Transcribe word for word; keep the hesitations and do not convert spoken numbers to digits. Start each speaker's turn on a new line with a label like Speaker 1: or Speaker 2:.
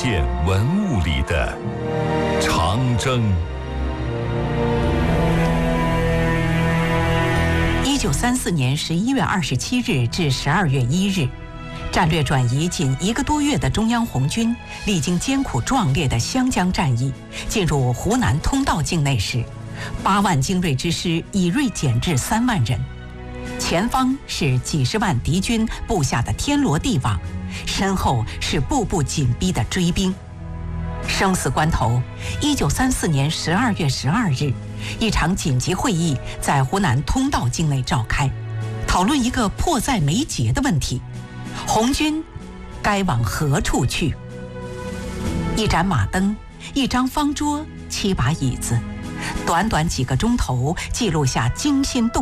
Speaker 1: 件文物里的长征。
Speaker 2: 一九三四年十一月二十七日至十二月一日，战略转移仅一个多月的中央红军，历经艰苦壮烈的湘江战役，进入湖南通道境内时，八万精锐之师以锐减至三万人，前方是几十万敌军布下的天罗地网，身后是步步紧逼的追兵。生死关头，一九三四年十二月十二日，一场紧急会议在湖南通道境内召开，讨论一个迫在眉睫的问题：红军该往何处去？一盏马灯，一张方桌，七把椅子，短短几个钟头，记录下惊心动